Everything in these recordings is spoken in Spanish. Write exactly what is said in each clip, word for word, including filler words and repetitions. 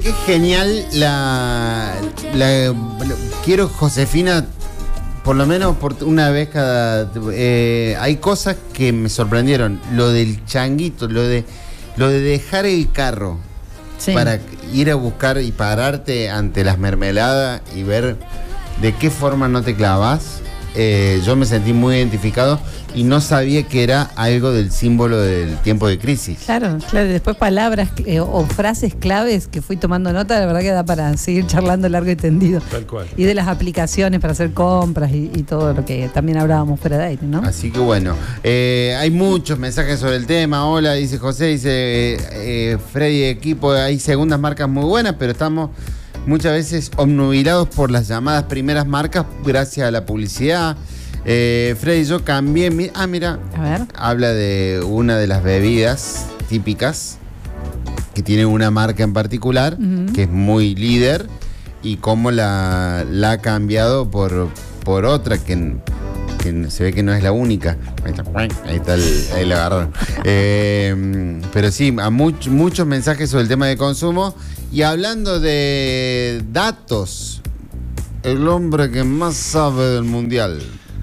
Qué genial la, la, la quiero Josefina por lo menos por una vez cada eh, hay cosas que me sorprendieron, lo del changuito, lo de lo de dejar el carro sí. para ir a buscar y pararte ante las mermeladas y ver de qué forma no te clavas. Eh, yo me sentí muy identificado y no sabía que era algo del símbolo del tiempo de crisis. Claro, claro. Después palabras eh, o frases claves que fui tomando nota, la verdad que da para seguir charlando largo y tendido. Tal cual. Y de las aplicaciones para hacer compras y, y todo lo que también hablábamos fuera de aire, ¿no? Así que bueno, eh, hay muchos mensajes sobre el tema. Hola, dice José, dice eh, eh, Freddy, equipo, hay segundas marcas muy buenas, pero estamos muchas veces obnubilados por las llamadas primeras marcas gracias a la publicidad. Eh, Freddy, yo cambié mi... Ah, mira, a ver. Habla de una de las bebidas típicas que tiene una marca en particular, uh-huh. que es muy líder, y cómo la, la ha cambiado por, por otra que, que se ve que no es la única. Ahí está, ahí está el, ahí la agarraron. Eh, pero sí, a much, muchos mensajes sobre el tema de consumo. Y hablando de datos, el hombre que más sabe del Mundial.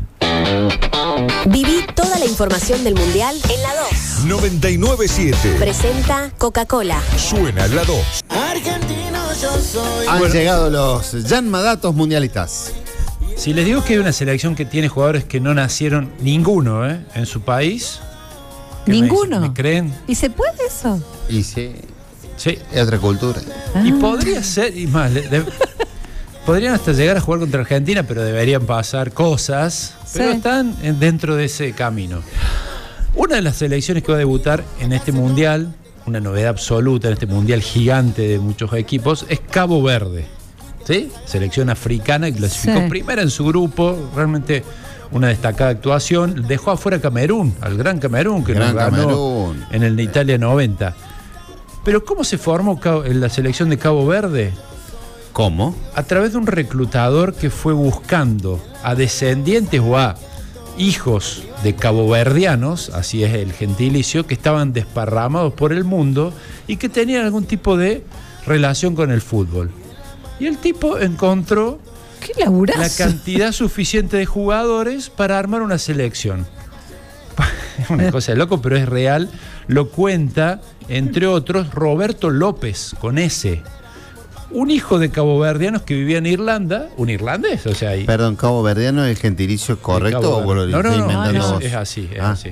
Viví toda la información del Mundial en la dos. noventa y nueve punto siete. Presenta Coca-Cola. Suena la dos. Argentino yo soy. Han bueno. llegado los Yanmadatos mundialistas. Si les digo que hay una selección que tiene jugadores que no nacieron ninguno ¿eh? en su país. ¿Ninguno? ¿Me, ¿Me creen? ¿Y se puede eso? Y sí. Sí. Es otra cultura. Ah. Y podría ser, y más, de, podrían hasta llegar a jugar contra Argentina, pero deberían pasar cosas, pero sí. están dentro de ese camino. Una de las selecciones que va a debutar en este Mundial, una novedad absoluta en este Mundial gigante de muchos equipos, es Cabo Verde. ¿Sí? Selección africana que clasificó sí. primera en su grupo, realmente una destacada actuación. Dejó afuera a Camerún, al gran Camerún, que gran nos ganó Camerún. en el de Italia noventa. Pero ¿cómo se formó la selección de Cabo Verde? ¿Cómo? A través de un reclutador que fue buscando a descendientes o a hijos de caboverdianos, así es el gentilicio, que estaban desparramados por el mundo y que tenían algún tipo de relación con el fútbol. Y el tipo encontró ¡qué laburazo! La cantidad suficiente de jugadores para armar una selección. Es una cosa de loco, pero es real. Lo cuenta, entre otros, Roberto López, con S. Un hijo de caboverdianos que vivía en Irlanda, un irlandés, o sea... Ahí, Perdón, caboverdiano es el gentilicio correcto o vos lo no, no, no, inventando no, es, es así, es ah. así.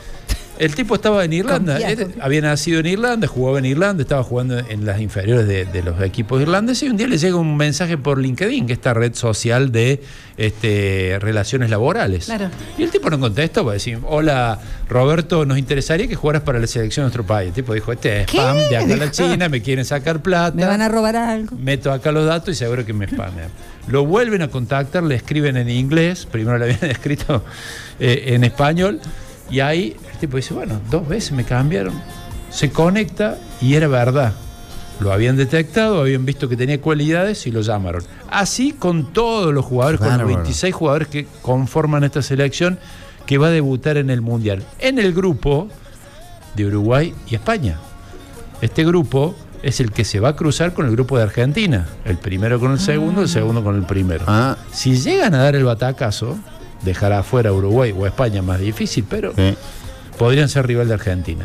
El tipo estaba en Irlanda, él había nacido en Irlanda, jugaba en Irlanda, estaba jugando en las inferiores de, de los equipos irlandeses y un día le llega un mensaje por LinkedIn, que es esta red social de este, relaciones laborales. Claro. Y el tipo no contestó, va a decir, hola Roberto, nos interesaría que jugaras para la selección de nuestro país. El tipo dijo, este es ¿qué? spam de acá a la China, me quieren sacar plata. Me van a robar algo. Meto acá los datos y seguro que me spamean. Lo vuelven a contactar, le escriben en inglés, primero le habían escrito eh, en español, y ahí el tipo dice, bueno, dos veces me cambiaron. Se conecta y era verdad. Lo habían detectado, habían visto que tenía cualidades y lo llamaron. Así con todos los jugadores, con los veintiséis jugadores que conforman esta selección que va a debutar en el Mundial. En el grupo de Uruguay y España. Este grupo es el que se va a cruzar con el grupo de Argentina. El primero con el segundo, el segundo con el primero. Ah. Si llegan a dar el batacazo, dejará afuera a Uruguay o a España más difícil, pero sí. podrían ser rival de Argentina.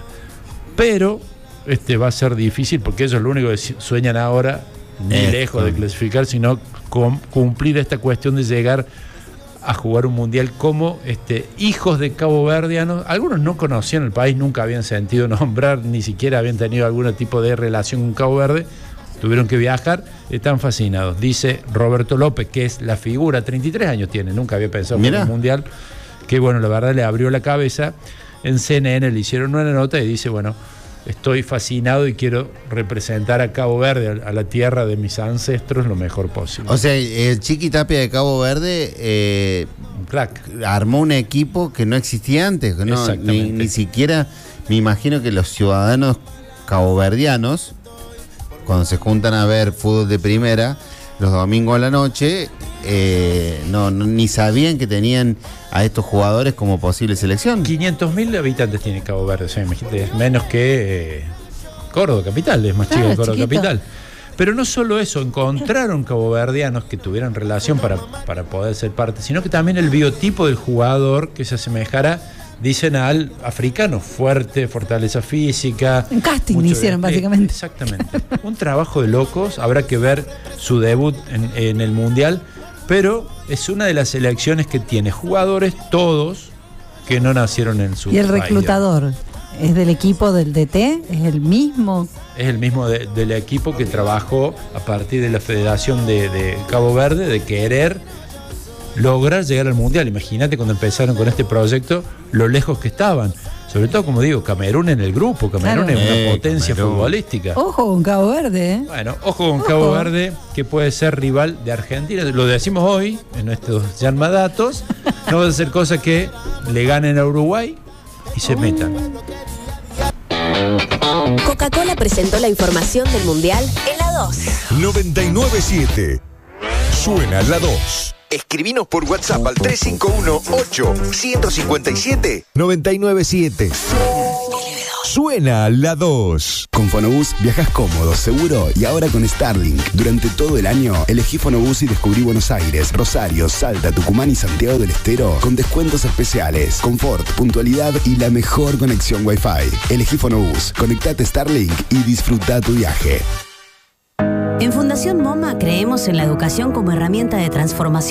Pero este va a ser difícil porque ellos lo único que sueñan ahora, ni eh, lejos de clasificar, sino con cumplir esta cuestión de llegar a jugar un mundial como este, hijos de caboverdianos. Algunos no conocían el país, nunca habían sentido nombrar, ni siquiera habían tenido algún tipo de relación con Cabo Verde. Tuvieron que viajar, están fascinados. Dice Roberto López, que es la figura, treinta y tres años tiene, nunca había pensado en un mundial, que bueno, la verdad le abrió la cabeza. En C N N le hicieron una nota y dice, bueno, estoy fascinado y quiero representar a Cabo Verde, a la tierra de mis ancestros, lo mejor posible. O sea, el Chiqui Tapia de Cabo Verde eh, crack. armó un equipo que no existía antes, no, ni, ni siquiera, me imagino que los ciudadanos caboverdianos, cuando se juntan a ver fútbol de primera los domingos a la noche, eh, no, no ni sabían que tenían a estos jugadores como posible selección. quinientos mil habitantes tiene Cabo Verde, o sea, imagínate, es menos que eh, Córdoba capital, es más chica que Córdoba chiquito. capital. Pero no solo eso, encontraron caboverdianos que tuvieran relación para, para poder ser parte, sino que también el biotipo del jugador que se asemejara, dicen, al africano, fuerte, fortaleza física. Un casting mucho hicieron, de, básicamente. Exactamente. Un trabajo de locos, habrá que ver su debut en, en el Mundial, pero es una de las selecciones que tiene jugadores todos que no nacieron en su país. ¿Y el país, reclutador? ¿Es del equipo del D T? ¿Es el mismo? Es el mismo de, del equipo que trabajó a partir de la Federación de, de Cabo Verde, de querer lograr llegar al Mundial. Imagínate cuando empezaron con este proyecto, lo lejos que estaban. Sobre todo, como digo, Camerún en el grupo. Camerún claro. es una eh, potencia Camerún. futbolística. Ojo con Cabo Verde, ¿eh? Bueno, ojo con Ojo. Cabo Verde, que puede ser rival de Argentina. Lo decimos hoy, en nuestros Yanmadatos. No va a ser cosa que le ganen a Uruguay y se metan. Coca-Cola presentó la información del Mundial en la dos. noventa y nueve siete. Suena la dos. Escribinos por WhatsApp al tres cinco uno, ocho cinco siete, nueve nueve siete. Suena la dos. Con Fonobús viajas cómodo, seguro y ahora con Starlink. Durante todo el año, elegí Fonobús y descubrí Buenos Aires, Rosario, Salta, Tucumán y Santiago del Estero con descuentos especiales, confort, puntualidad y la mejor conexión Wi-Fi. Elegí Fonobús, conectate Starlink y disfruta tu viaje. En Fundación MoMA creemos en la educación como herramienta de transformación